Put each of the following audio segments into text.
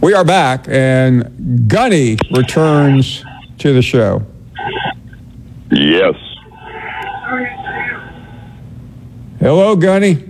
We are back, and Gunny returns to the show. Yes. Hello, Gunny.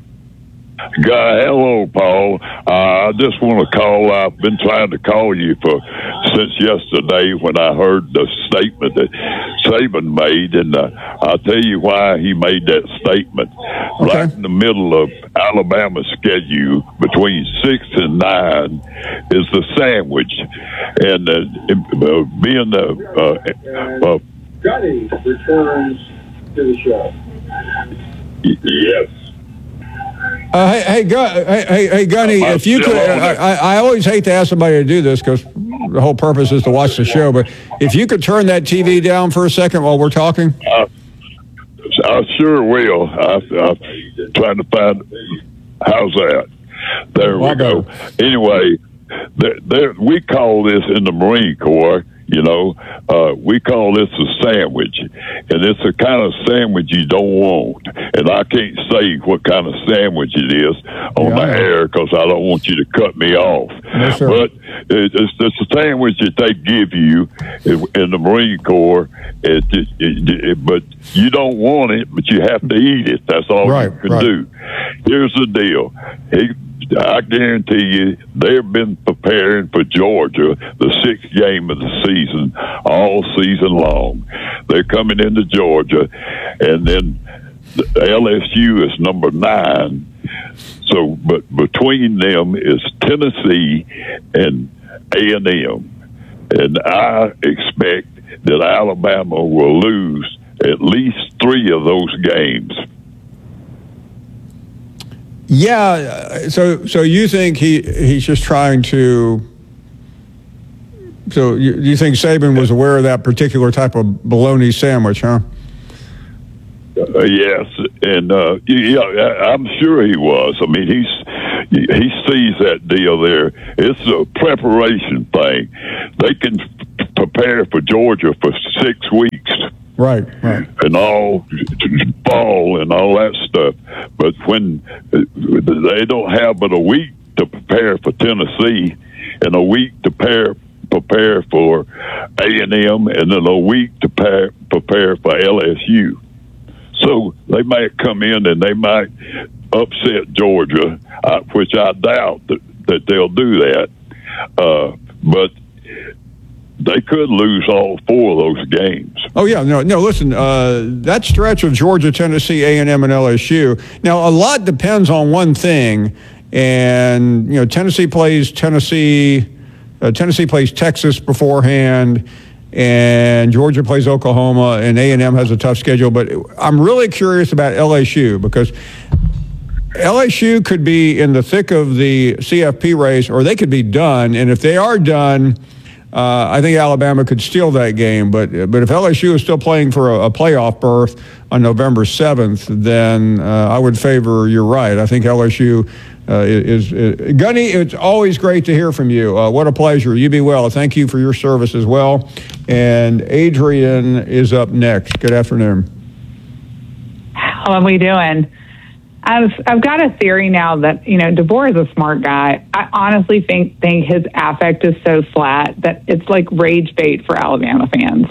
Hello, Paul. I just want to call. I've been trying to call you since yesterday when I heard the statement that Saban made, and I'll tell you why he made that statement. Okay. Right in the middle of Alabama's schedule, between 6 and 9, is the sandwich, and being the Gunny returns to the show. Yes. Hey, Gunny, if you could, I always hate to ask somebody to do this because the whole purpose is to watch the show, but if you could turn that TV down for a second while we're talking. I sure will. I'm trying to find, how's that? There we go. Anyway, we call this in the Marine Corps, we call this a sandwich, and it's a kind of sandwich you don't want. And I can't say what kind of sandwich it is on the air because I don't want you to cut me off. Yes, but it's a sandwich that they give you in the Marine Corps, but you don't want it, but you have to eat it. That's all you can do. Here's the deal. I guarantee you they've been preparing for Georgia, the 6th game of the season, all season long. They're coming into Georgia, and then the LSU is number 9. So, but between them is Tennessee and A&M. And I expect that Alabama will lose at least 3 of those games. Yeah, so you think he's just trying to? So you think Saban was aware of that particular type of bologna sandwich, huh? Yes, and I'm sure he was. I mean, he sees that deal there. It's a preparation thing. They can prepare for Georgia for 6 weeks. Right. And all fall and all that stuff. But when they don't have but a week to prepare for Tennessee and a week to prepare for A&M and then a week to prepare for LSU. So they might come in and they might upset Georgia, which I doubt that they'll do that. But they could lose all 4 of those games. Oh, yeah. No, listen, that stretch of Georgia, Tennessee, A&M, and LSU. Now, a lot depends on one thing. And, Tennessee plays Texas beforehand, and Georgia plays Oklahoma, and A&M has a tough schedule. But I'm really curious about LSU because LSU could be in the thick of the CFP race, or they could be done. And if they are done, I think Alabama could steal that game, but if LSU is still playing for a playoff berth on November 7th, then I would favor you're right. I think LSU is Gunny, it's always great to hear from you. What a pleasure. You be well. Thank you for your service as well. And Adrian is up next. Good afternoon. How are we doing? I've got a theory now that, DeBoer is a smart guy. I honestly think his affect is so flat that it's like rage bait for Alabama fans.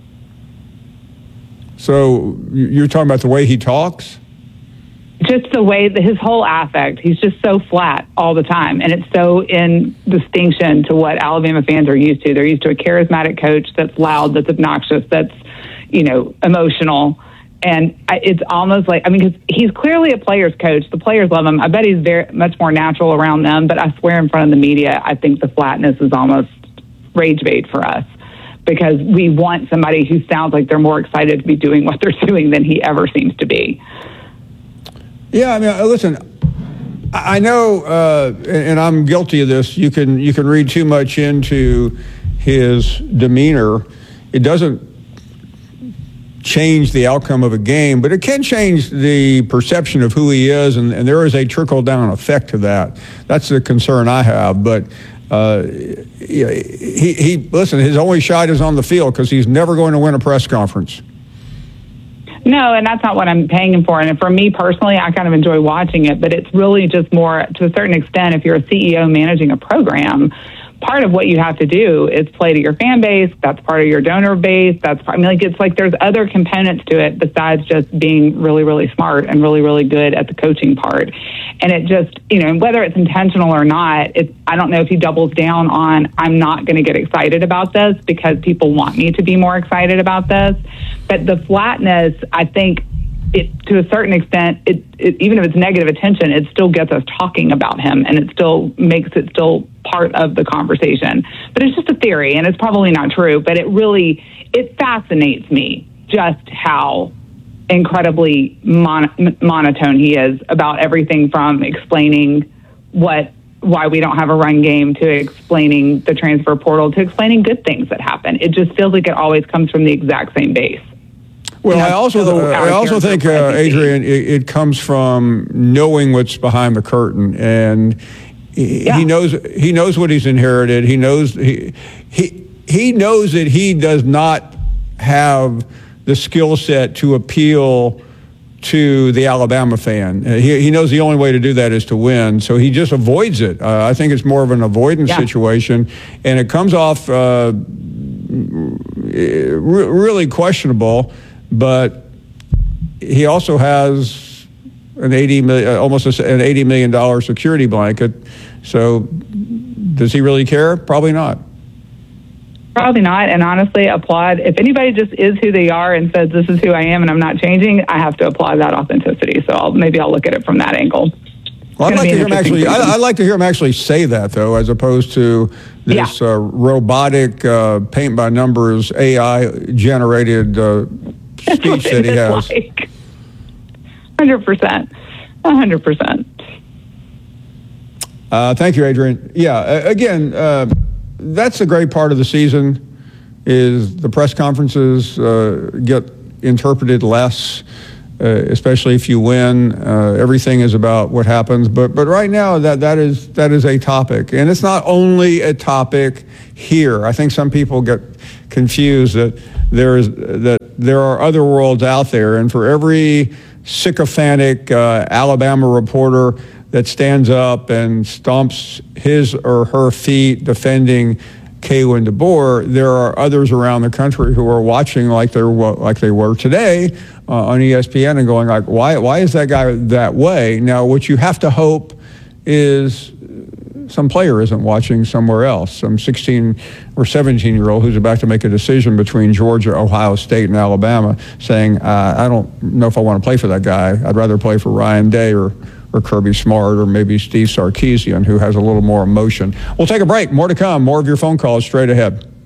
So you're talking about the way he talks? Just the way that his whole affect, he's just so flat all the time. And it's so in distinction to what Alabama fans are used to. They're used to a charismatic coach that's loud, that's obnoxious, that's, emotional. And it's almost like, because he's clearly a player's coach. The players love him. I bet he's very much more natural around them. But I swear in front of the media, I think the flatness is almost rage bait for us because we want somebody who sounds like they're more excited to be doing what they're doing than he ever seems to be. Yeah, listen, I know, and I'm guilty of this. You can read too much into his demeanor. It doesn't change the outcome of a game, but it can change the perception of who he is, and there is a trickle-down effect to that. That's the concern I have. But listen, his only shot is on the field because he's never going to win a press conference. No, and that's not what I'm paying him for. And for me personally, I kind of enjoy watching it, but it's really just more, to a certain extent, if you're a CEO managing a program, part of what you have to do is play to your fan base. That's part of your donor base. It's like there's other components to it besides just being really, really smart and really, really good at the coaching part. And it just, whether it's intentional or not, I don't know if he doubles down on, I'm not going to get excited about this because people want me to be more excited about this. But the flatness, I think, to a certain extent, even if it's negative attention, it still gets us talking about him, and it still makes it still part of the conversation. But it's just a theory, and it's probably not true, but it fascinates me just how incredibly monotone he is about everything from explaining why we don't have a run game to explaining the transfer portal to explaining good things that happen. It just feels like it always comes from the exact same base. Well, I also think, Adrian, it comes from knowing what's behind the curtain, and he knows what he's inherited. He knows he knows that he does not have the skill set to appeal to the Alabama fan. He knows the only way to do that is to win, so he just avoids it. I think it's more of an avoidance situation, and it comes off really questionable. But he also has an almost an $80 million security blanket. So does he really care? Probably not. Probably not. And honestly, applaud. If anybody just is who they are and says, this is who I am and I'm not changing, I have to applaud that authenticity. So maybe I'll look at it from that angle. Well, I'd like to hear him actually say that, though, as opposed to this robotic paint-by-numbers AI-generated speech that he has. 100%. 100%. Thank you, Adrian. Yeah, again, that's a great part of the season is the press conferences get interpreted less, especially if you win. Everything is about what happens. But right now, that is a topic. And it's not only a topic here. I think some people get confused that there are other worlds out there. And for every sycophantic Alabama reporter that stands up and stomps his or her feet defending Kalen DeBoer, there are others around the country who are watching like they were today on ESPN and going like, why is that guy that way? Now, what you have to hope is some player isn't watching somewhere else, some 16 or 17-year-old who's about to make a decision between Georgia, Ohio State, and Alabama, saying, I don't know if I want to play for that guy. I'd rather play for Ryan Day or Kirby Smart or maybe Steve Sarkisian, who has a little more emotion. We'll take a break. More to come. More of your phone calls straight ahead.